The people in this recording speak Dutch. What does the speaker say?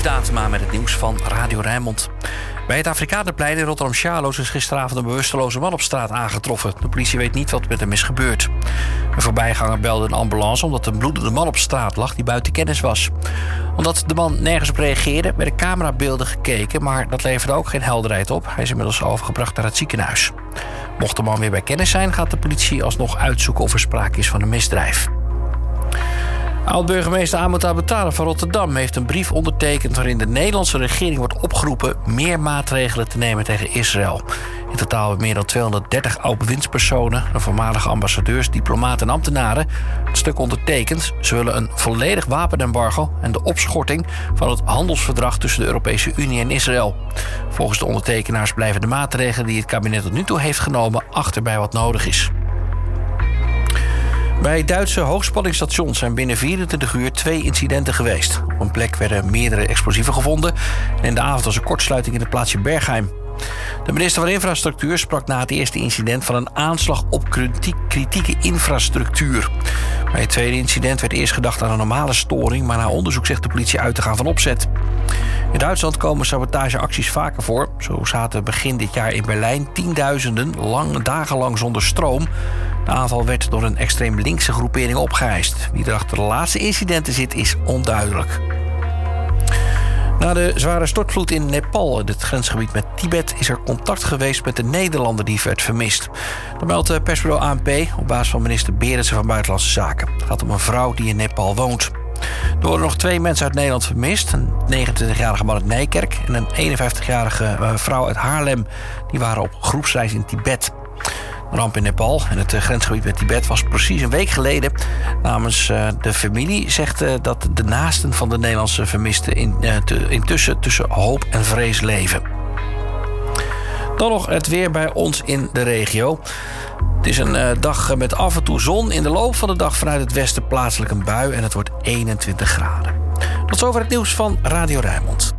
Datema met het nieuws van Radio Rijnmond. Bij het Afrikanerplein in Rotterdam-Charloes is gisteravond een bewusteloze man op straat aangetroffen. De politie weet niet wat met hem is gebeurd. Een voorbijganger belde een ambulance omdat een bloedende man op straat lag die buiten kennis was. Omdat de man nergens op reageerde, werden camerabeelden gekeken, maar dat leverde ook geen helderheid op. Hij is inmiddels overgebracht naar het ziekenhuis. Mocht de man weer bij kennis zijn, gaat de politie alsnog uitzoeken of er sprake is van een misdrijf. Oud-burgemeester Ahmed Abutale van Rotterdam heeft een brief ondertekend waarin de Nederlandse regering wordt opgeroepen meer maatregelen te nemen tegen Israël. In totaal hebben meer dan 230 oud-bewindspersonen, de voormalige ambassadeurs, diplomaten en ambtenaren het stuk ondertekend. Ze willen een volledig wapenembargo en de opschorting van het handelsverdrag tussen de Europese Unie en Israël. Volgens de ondertekenaars blijven de maatregelen die het kabinet tot nu toe heeft genomen achter bij wat nodig is. Bij Duitse hoogspanningsstations zijn binnen 24 uur 2 incidenten geweest. Op een plek werden meerdere explosieven gevonden en in de avond was er kortsluiting in het plaatsje Bergheim. De minister van Infrastructuur sprak na het eerste incident van een aanslag op kritieke infrastructuur. Bij het tweede incident werd eerst gedacht aan een normale storing, maar na onderzoek zegt de politie uit te gaan van opzet. In Duitsland komen sabotageacties vaker voor. Zo zaten begin dit jaar in Berlijn tienduizenden dagenlang zonder stroom. De aanval werd door een extreem linkse groepering opgeëist. Wie er achter de laatste incidenten zit, is onduidelijk. Na de zware stortvloed in Nepal, in het grensgebied met Tibet, is er contact geweest met de Nederlander die werd vermist. Dat meldt persbureau ANP op basis van minister Berendsen van Buitenlandse Zaken. Het gaat om een vrouw die in Nepal woont. Er worden nog 2 mensen uit Nederland vermist. Een 29-jarige man uit Nijkerk en een 51-jarige vrouw uit Haarlem. Die waren op groepsreis in Tibet. De ramp in Nepal en het grensgebied met Tibet was precies een week geleden. Namens de familie zegt dat de naasten van de Nederlandse vermisten intussen tussen hoop en vrees leven. Dan nog het weer bij ons in de regio. Het is een dag met af en toe zon. In de loop van de dag vanuit het westen plaatselijk een bui en het wordt 21 graden. Tot zover het nieuws van Radio Rijnmond.